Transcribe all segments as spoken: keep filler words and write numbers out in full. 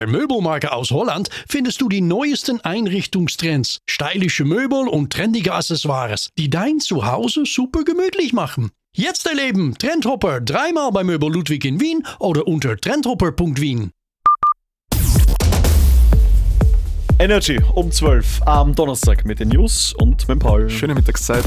Bei Möbelmarke aus Holland findest du die neuesten Einrichtungstrends, stylische Möbel und trendige Accessoires, die dein Zuhause super gemütlich machen. Jetzt erleben Trendhopper dreimal bei Möbel Ludwig in Wien oder unter trendhopper punkt wien. Energy um zwölf am Donnerstag mit den News und mit Paul. Schöne Mittagszeit.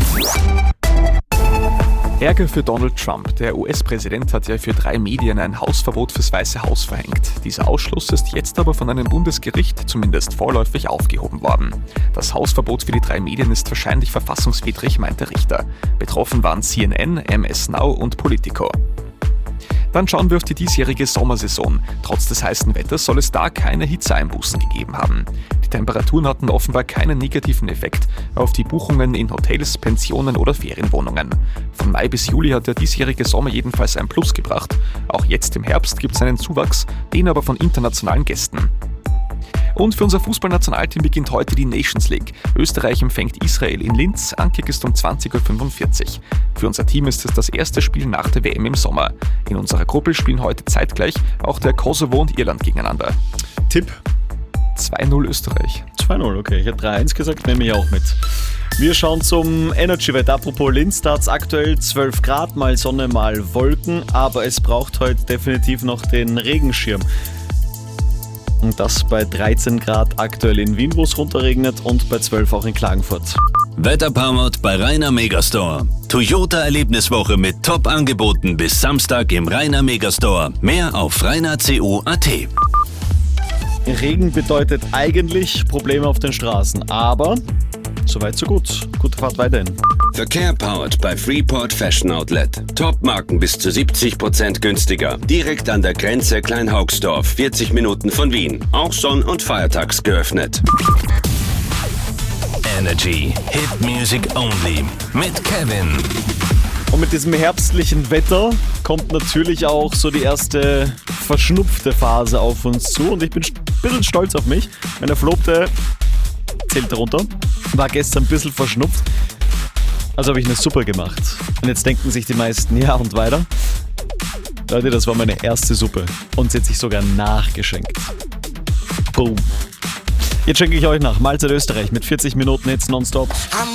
Ärger für Donald Trump. Der U S-Präsident hat ja für drei Medien ein Hausverbot fürs Weiße Haus verhängt. Dieser Ausschluss ist jetzt aber von einem Bundesgericht zumindest vorläufig aufgehoben worden. Das Hausverbot für die drei Medien ist wahrscheinlich verfassungswidrig, meint der Richter. Betroffen waren C N N, M S Now und Politico. Dann schauen wir auf die diesjährige Sommersaison. Trotz des heißen Wetters soll es da keine Hitzeeinbußen gegeben haben. Die Temperaturen hatten offenbar keinen negativen Effekt auf die Buchungen in Hotels, Pensionen oder Ferienwohnungen. Von Mai bis Juli hat der diesjährige Sommer jedenfalls ein Plus gebracht. Auch jetzt im Herbst gibt es einen Zuwachs, den aber von internationalen Gästen. Und für unser Fußballnationalteam beginnt heute die Nations League. Österreich empfängt Israel in Linz, Ankick ist um zwanzig Uhr fünfundvierzig. Für unser Team ist es das erste Spiel nach der W M im Sommer. In unserer Gruppe spielen heute zeitgleich auch der Kosovo und Irland gegeneinander. Tipp? zwei null Österreich. zwei null, okay. Ich hätte drei eins gesagt, nehme ich auch mit. Wir schauen zum Energy-Wetter. Apropos Linz, da hat es aktuell zwölf Grad, mal Sonne, mal Wolken, aber es braucht heute definitiv noch den Regenschirm. Und das bei dreizehn Grad aktuell in Wien, wo es runterregnet, und bei zwölf auch in Klagenfurt. Wetterpowered bei Rainer Megastore. Toyota Erlebniswoche mit Top-Angeboten bis Samstag im Rainer Megastore. Mehr auf rainer punkt co punkt at. Regen bedeutet eigentlich Probleme auf den Straßen, aber soweit so gut. Gute Fahrt weiterhin. Verkehr powered bei Freeport Fashion Outlet. Top-Marken bis zu siebzig Prozent günstiger. Direkt an der Grenze Kleinhaugsdorf, vierzig Minuten von Wien. Auch sonn- und feiertags geöffnet. Energy Hit Music Only mit Kevin. Und mit diesem herbstlichen Wetter kommt natürlich auch so die erste verschnupfte Phase auf uns zu. Und ich bin ein bisschen stolz auf mich. Meine Verlobte zählt darunter, war gestern ein bisschen verschnupft. Also habe ich eine Suppe gemacht. Und jetzt denken sich die meisten, ja, und weiter? Leute, das war meine erste Suppe. Und sie hat sich sogar nachgeschenkt. Boom. Jetzt schenke ich euch nach Mahlzeit Österreich mit vierzig Minuten Hits nonstop.